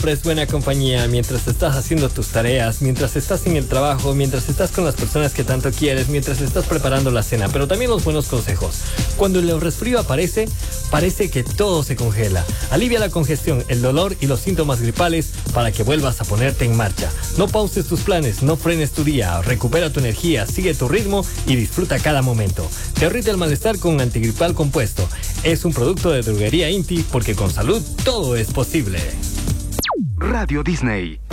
Es buena compañía mientras estás haciendo tus tareas, mientras estás en el trabajo, mientras estás con las personas que tanto quieres, mientras estás preparando la cena, pero también los buenos consejos. Cuando el resfrío aparece, parece que todo se congela. Alivia la congestión, el dolor y los síntomas gripales para que vuelvas a ponerte en marcha. No pauses tus planes, no frenes tu día, recupera tu energía, sigue tu ritmo y disfruta cada momento. Derrite el malestar con antigripal compuesto. Es un producto de Droguería Inti porque con salud todo es posible. Radio Disney.